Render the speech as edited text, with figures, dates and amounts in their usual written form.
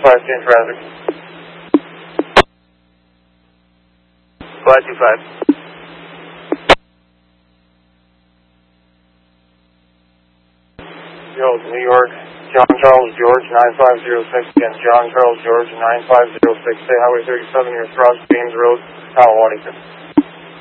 stand traffic. 525. New York, John Charles George, 9506. Again, John Charles George, 9506. State Highway 37 near Frost James Road, Powell, Waddington.